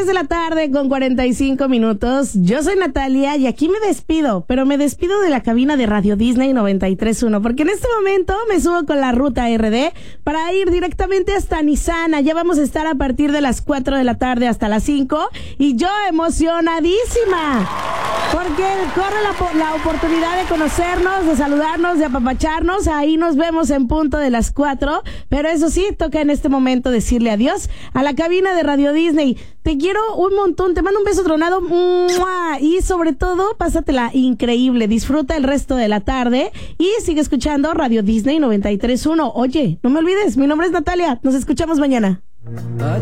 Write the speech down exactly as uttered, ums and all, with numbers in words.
tres de la tarde con cuarenta y cinco minutos. Yo soy Natalia y aquí me despido, pero me despido de la cabina de Radio Disney noventa y tres punto uno, porque en este momento me subo con la ruta R D para ir directamente hasta Nissan. Ya vamos a estar a partir de las cuatro de la tarde hasta las cinco y yo emocionadísima, porque corre la, la oportunidad de conocernos, de saludarnos, de apapacharnos. Ahí nos vemos en punto de las cuatro, pero eso sí, toca en este momento decirle adiós a la cabina de Radio Disney. Te quiero un montón, te mando un beso tronado, ¡mua! Y sobre todo, pásatela increíble, disfruta el resto de la tarde y sigue escuchando Radio Disney noventa y tres punto uno. Oye, no me olvides, mi nombre es Natalia, nos escuchamos mañana.